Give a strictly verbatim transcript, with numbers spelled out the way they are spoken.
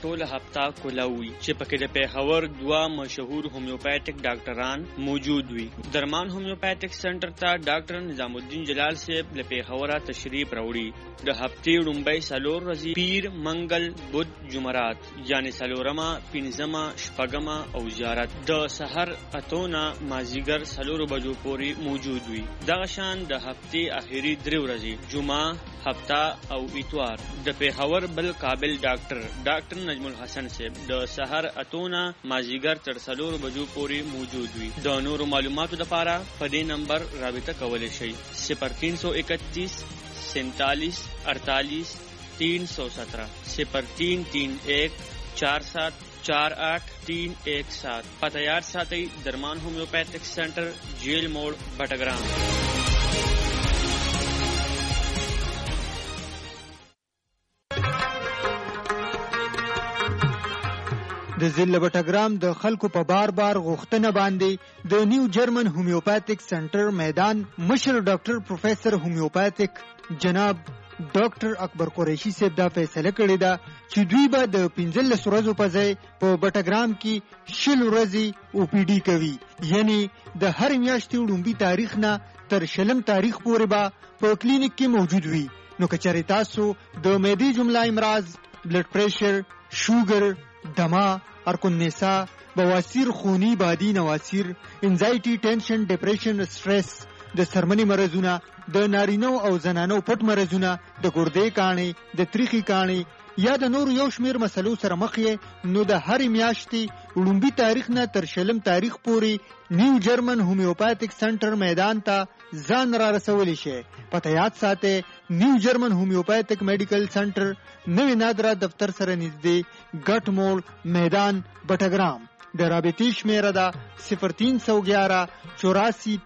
ټول هفته کولاوي چې پکې د پیښور دوه مشهور هومیوپاتیک ډاکټران موجود وي. درمان هومیوپاتیک سنټر ته ډاکټر نظام الدین جلال صاحب له پیښوره تشریف راوړي. د هفتې لومړۍ څلور ورځې پیر، منګل، بد، جمعرات یعنی څلورمه، پنځمه، شپږمه او زیارت د سحر اتونه مازیګر څلورو بجو پورې موجود وي. دغه شان د هفتې اخري درې ورځې جمعه، هفته او اتوار د پیښور بل قابل ډاکټر ډاکټر نجم الحسن صاحب د سحر اتونه مازیګر تر څلورو بجو پورې موجود وي. د نورو معلوماتو لپاره په دې نمبر رابطه کولی شئ: صفر تین سو اکتیس سینتالیس اڑتالیس تین سو سترہ صفر تین تین ایک چار سات چار آٹھ تین ایک سات. پتہ یاد ساتئ: درمان ہومیوپیتھک سینٹر، جیل موڑ، بٹگرام. د ضلع بټګرام د خلکو په بار بار غوښتنه باندې د نیو جرمن هومیوپاتیک سنټر میدان مشر ډاکټر پروفیسر هومیوپاتیک جناب ډاکټر اکبر قریشي صاحب دا فیصله کړې ده چې دوی به د پنځلس ورځو په ځای په بټګرام کې شل ورځې او پی ډي کوي. یعنی د هر میاشتې لومړي تاریخ نه تر شلم تاریخ پورې به په کلینیک کې موجود وي. نو که چېرې تاسو د معدې جمله امراض، بلډ پریشر، شوګر، دما، ارکونیسا، بواسیر، خونی، بادی نواسیر، انزایټي، ټینشن، ډیپریشن، سټرس، د سرمنې مرزونه، د نارینو او زنانو پټ مرزونه، د ګردې کاڼې، د تریخي کاڼې یا د نور یو شمیر مسلو سره مخ یې، نو د هرې میاشتې لومړي تاریخ نه تر شلم تاریخ پورې نیو جرمن هومیوپاتیک سنټر میدان ته ځان را رسولی شي. پته یاد ساتئ: نیو جرمن هومیوپاتیک میډیکل سنټر، نوی نادره دفتر سره نږدې، ګټ موړ، میدان، بټګرام. د رابطې شمیره ده صفر تین سو گیارہ چوراسی